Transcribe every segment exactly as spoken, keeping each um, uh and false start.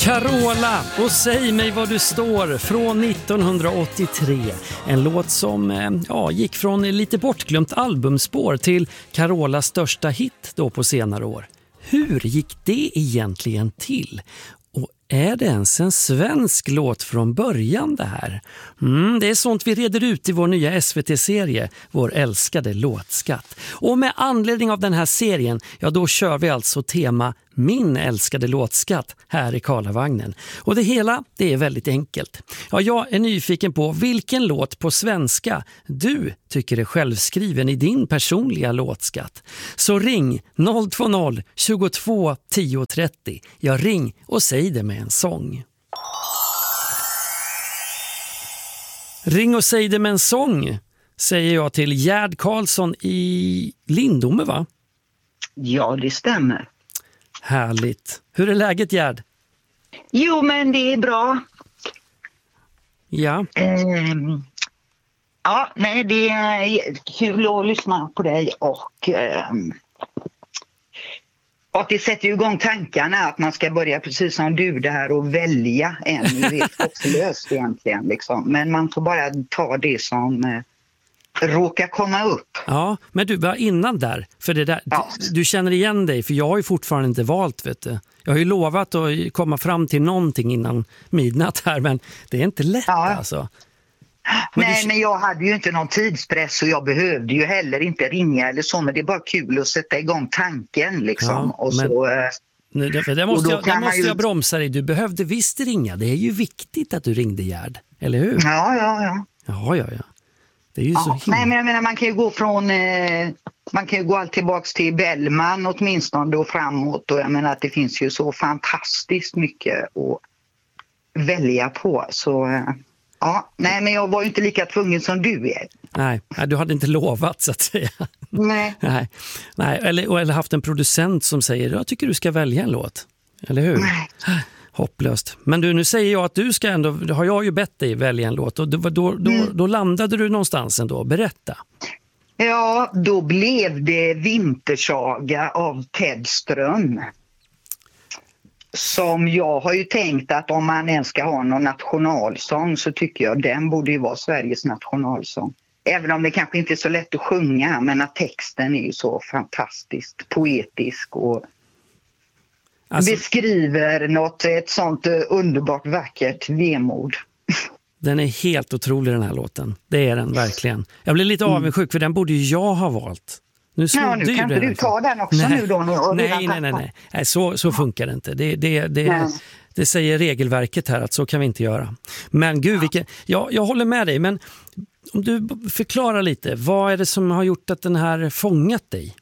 Carola och säg mig var du står från nittonhundraåttiotre. En låt som ja, gick från lite bortglömt albumspår till Carolas största hit då på senare år. Hur gick det egentligen till? Och är det ens en svensk låt från början det här? Mm, det är sånt vi reder ut i vår nya S V T-serie, vår älskade låtskatt. Och med anledning av den här serien, ja då kör vi alltså tema Min älskade låtskatt här i Karlavagnen. Och det hela, det är väldigt enkelt. Ja, jag är nyfiken på vilken låt på svenska du tycker är självskriven i din personliga låtskatt. Så ring noll två noll tjugotvå tio trettio. Ja, ring och säg det med en sång. Ring och säg det med en sång, säger jag till Gerd Karlsson i Lindome, va? Ja, det stämmer. Härligt. Hur är läget, Gerd? Jo, men det är bra. Ja. Um, ja, nej, det är kul att lyssna på dig och um, och det sätter ju igång tankarna att man ska börja precis som du där och välja en. Det är helt hopplöst egentligen liksom. Men man får bara ta det som uh, råkar komma upp. Ja, men du var innan där, för det där, ja. du, du känner igen dig, för jag har ju fortfarande inte valt, vet du. Jag har ju lovat att komma fram till någonting innan midnatt här, men det är inte lätt ja. alltså. Men Nej, du... men jag hade ju inte någon tidspress och jag behövde ju heller inte ringa eller så, men det är bara kul att sätta igång tanken liksom. Ja, och men... så... Nej, det, det måste, jag, det måste ju... jag bromsa dig. Du behövde visst ringa. Det är ju viktigt att du ringde, Gerd. Eller hur? Ja, ja, ja. Ja, ja, ja. Det är ju ja. så himla... Nej, men jag menar, man kan ju gå från... Eh, man kan ju gå allt tillbaks till Bellman åtminstone och framåt. Och jag menar att det finns ju så fantastiskt mycket att välja på. Så... Eh, ja, nej, men jag var ju inte lika tvungen som du är. Nej, du hade inte lovat så att säga. Nej. Nej, nej eller, eller haft en producent som säger jag tycker du ska välja en låt. Eller hur? Nej. Hopplöst. Men du, nu säger jag att du ska ändå, då har jag ju bett dig välja en låt. Och då, då, då, mm. då landade du någonstans ändå. Berätta. Ja, då blev det Vintersaga av Ted Ström. Som jag har ju tänkt att om man ens ska ha någon nationalsång så tycker jag den borde ju vara Sveriges nationalsång. Även om det kanske inte är så lätt att sjunga, men att texten är ju så fantastiskt poetisk och alltså, beskriver något, ett sånt underbart vackert vemod. Den är helt otrolig den här låten. Det är den verkligen. Jag blir lite avundsjuk för den borde ju jag ha valt. Nu, ja, nu kan inte du ta den också nej, nu då? Nu och nej, nej, nej, nej. nej så, så funkar det inte. Det, det, det, det säger regelverket här att så kan vi inte göra. Men gud, vilken, ja, jag håller med dig. Men om du förklarar lite, vad är det som har gjort att den här fångat dig?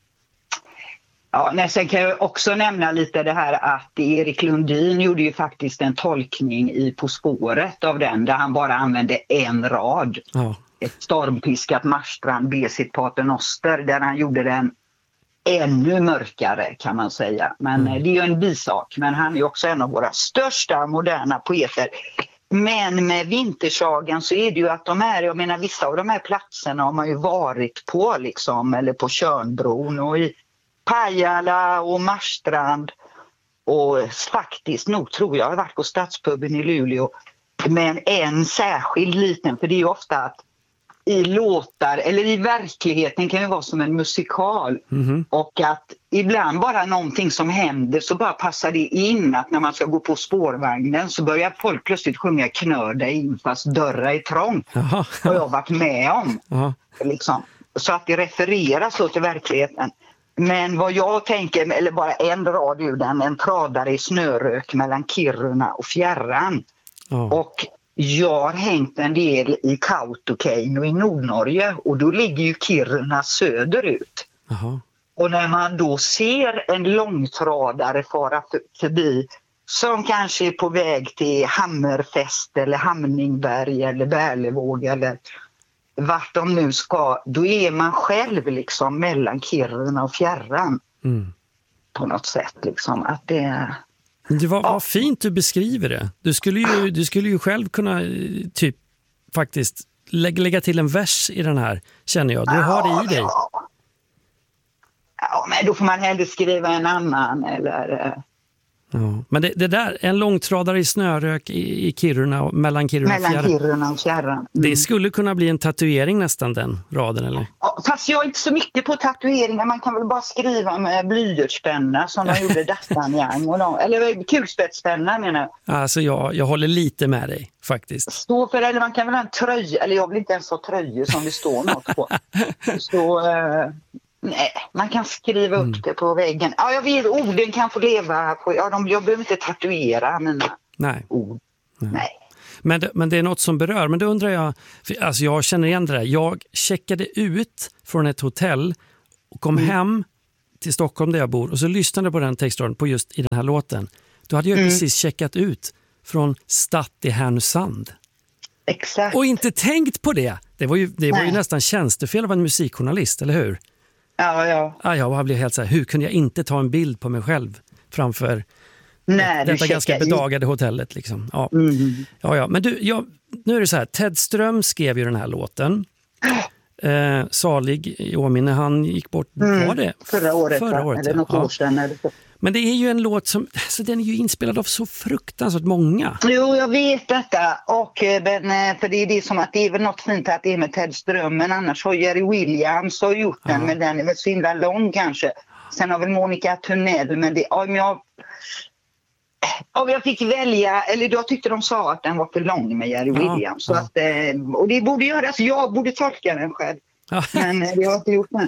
Ja, nej, sen kan jag också nämna lite det här att Erik Lundin gjorde ju faktiskt en tolkning i På spåret av den där han bara använde en rad. Ja. Ett stormpiskat Marstrand be sitt paternoster där han gjorde den ännu mörkare kan man säga. Men mm. det är ju en bisak, men han är också en av våra största moderna poeter. Men med Vintersagan så är det ju att de här, jag menar vissa av de här platserna har man ju varit på liksom, eller på Tjörnbron och i Pajala och Marstrand och faktiskt nog tror jag har varit på Stadspubben i Luleå. Men en särskild liten, för det är ju ofta att i låtar eller i verkligheten kan ju vara som en musikal mm-hmm. och att ibland bara någonting som händer så bara passar det in att när man ska gå på spårvagnen så börjar folk plötsligt sjunga Knör dig in fast dörrar är trångt. Aha. Har jag varit med om. Aha. Liksom. Så att det refererar så till verkligheten. Men vad jag tänker, eller bara en rad ur den, en tradare i snörök mellan Kiruna och Fjärran. Oh. Och jag har hängt en del i Kautokeino och i Nordnorge och då ligger ju Kiruna söderut. Uh-huh. Och när man då ser en långtradare fara förbi som kanske är på väg till Hammerfest eller Hamningberg eller Bärlevåg eller vart de nu ska, då är man själv liksom mellan Kiruna och Fjärran mm. på något sätt liksom att det Det var, ja. Vad fint du beskriver det. Du skulle ju, du skulle ju själv kunna typ faktiskt lägga, lägga till en vers i den här, känner jag. Du har det i dig. Ja, ja men då får man hellre skriva en annan eller... Ja, men det, det där, en långtradare i snörök i, i Kiruna, mellan Kiruna och Mellan fjärran. Kiruna och fjärran. Mm. Det skulle kunna bli en tatuering nästan, den raden, eller? Ja, fast jag är inte så mycket på tatueringar. Man kan väl bara skriva med blyertspenna som de gjorde D'Artagnan och de, eller kulspetspenna menar jag. Alltså jag, jag håller lite med dig faktiskt. Stå för, eller man kan väl ha en tröja, eller jag vill inte ens ha tröjor som det står något på. Så, eh, nej, man kan skriva upp mm. det på väggen. Ja, jag vet, orden kan få leva på, ja, de, jag behöver inte tatuera mina nej. ord. Nej. nej. Men det, men det är något som berör. Men då undrar jag, för, alltså jag känner igen det där. Jag checkade ut från ett hotell och kom mm. hem till Stockholm där jag bor och så lyssnade på den textraden på just i den här låten. Då hade jag mm. precis checkat ut från Stadt i Härnösand. Exakt. Och inte tänkt på det. Det var ju, det var ju nästan tjänstefel av en musikjournalist, eller hur? Ja, ja. Ja, jag blev helt så här, hur kunde jag inte ta en bild på mig själv framför Nej, detta ganska bedagade hotellet liksom. Ja. Mm. Ja, ja. Men du, jag, nu är det så här, Ted Ström skrev ju den här låten. Eh, salig i åminne, han gick bort, mm. var det? Förra året, Förra året eller något ja. år sedan. Eller så. Men det är ju en låt som, alltså den är ju inspelad av så fruktansvärt många. Jo, jag vet detta. Och, men, för det är det som att det är väl något fint att det är med Ted Ström, men annars har Jerry Williams har gjort den, ja. Men den är väl så himla lång kanske. Sen har väl Monica Tunnell, men det, om jag om jag fick välja, eller då tyckte de sa att den var för lång med Jerry ja, Williams. Så ja. Att, och det borde göras, jag borde tolka den själv. Ja. Men jag har inte gjort den.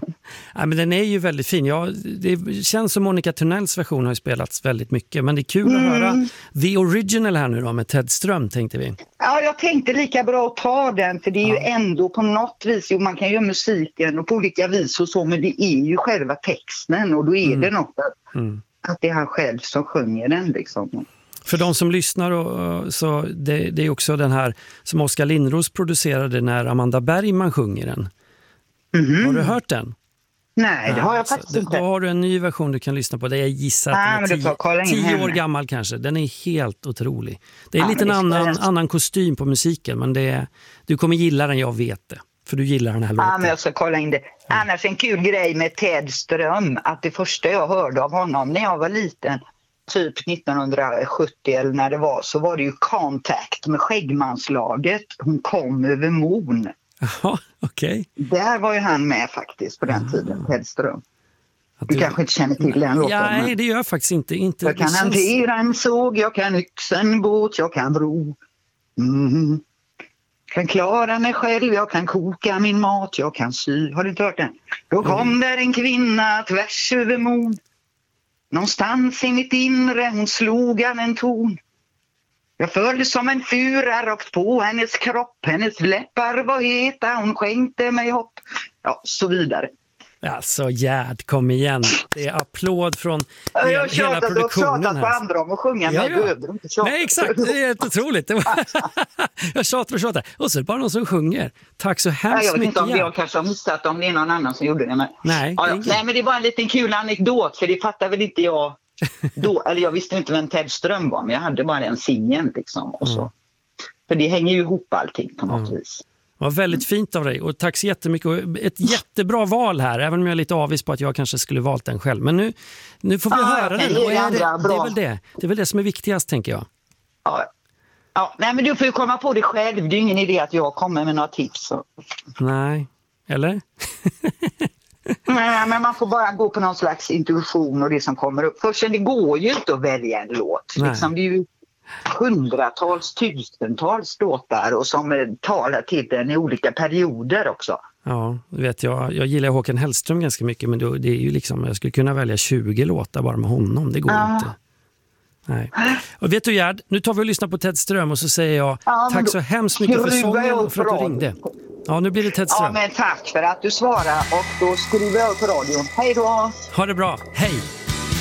Ja, men den är ju väldigt fin. Ja, det känns som Monica Tunnells version har ju spelats väldigt mycket. Men det är kul mm. att höra The Original här nu då med Ted Ström, tänkte vi. Ja, jag tänkte lika bra att ta den. För det är ja. ju ändå på något vis, jo, man kan göra musiken och på olika vis och så, men det är ju själva texten och då är mm. det något att, mm. att det är han själv som sjunger den liksom. För de som lyssnar och, så det, det är också den här som Oskar Lindros producerade när Amanda Bergman sjunger den. Mm-hmm. Har du hört den? Nej, det har jag faktiskt inte. Då har du en ny version du kan lyssna på. Det är gissat ah, den är tio, tio år gammal kanske. Den är helt otrolig. Det är ah, en liten annan, annan kostym på musiken, men det är, du kommer gilla den, jag vet det. För du gillar den här låten. Ja, men jag ska kolla in det. Annars en kul grej med Ted Ström, att det första jag hörde av honom när jag var liten, typ nittonhundrasjuttio eller när det var, så var det ju Contact med Skäggmanslaget. Hon kom över mon. Jaha, okej. Okay. Där var ju han med faktiskt på den tiden, Ted Ström. Du, du kanske inte känner till den låten. Nej, men det gör jag faktiskt inte. inte jag kan känns... hantera en såg, jag kan yxa en båt, jag kan bro. Mm. Kan klara mig själv, jag kan koka min mat, jag kan sy. Har du inte hört den? Då kom mm. där en kvinna tvärs över mon. Någonstans i mitt inre hon slog an en ton. Jag följde som en fura rakt på hennes kropp. Hennes läppar var heta, hon skänkte mig hopp. Ja, så vidare. Alltså Gerd, kom igen. Det är applåd från jag hela, tjatat, hela produktionen. Jag har tjatat på andra om att sjunga, ja, men ja. jag behöver inte tjata. Nej, exakt. Det är helt otroligt. Det var... jag tjatar och tjatar. Och så är det bara någon som sjunger. Tack så hemskt mycket. Jag vet inte om Gerd. jag kanske har missat om det är någon annan som gjorde det. Men... Nej, ja, det Nej, men det var en liten kul anekdot, för det fattar väl inte jag då. Eller jag visste inte vem Ted Ström var, men jag hade bara en singeln liksom. Och så. Mm. För det hänger ju ihop allting på något mm. vis. Det var väldigt fint av dig och tack så jättemycket. Och ett jättebra val här, även om jag är lite avis på att jag kanske skulle valt den själv. Men nu, nu får vi ah, höra den. Och är det, det, är väl det. det är väl det som är viktigast, tänker jag. Ja, ja. Nej, men du får ju komma på det själv. Det är ingen idé att jag kommer med några tips. Så. Nej, eller? Nej, men man får bara gå på någon slags intuition och det som kommer upp. Först det går ju inte att välja en låt. Liksom, det är ju hundratals, tusentals låtar och som talar till den i olika perioder också. Ja, vet jag. Jag gillar Håkan Hellström ganska mycket, men då, det är ju liksom, jag skulle kunna välja tjugo låtar bara med honom. Det går ja. inte. Nej. Och vet du Gerd, nu tar vi och lyssnar på Ted Ström och så säger jag ja, tack så hemskt mycket för sången och för att du ringde. Ja, nu blir det Ted Ström. Ja, men tack för att du svarade och då skriver jag på radion. Hej då! Ha det bra, hej!